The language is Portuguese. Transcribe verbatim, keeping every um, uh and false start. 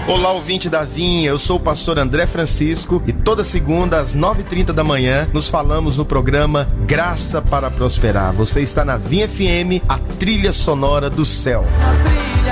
Olá, ouvinte da Vinha, eu sou o pastor André Francisco e toda segunda às nove e trinta da manhã nos falamos no programa Graça para Prosperar. Você está na Vinha F M, a trilha sonora do céu.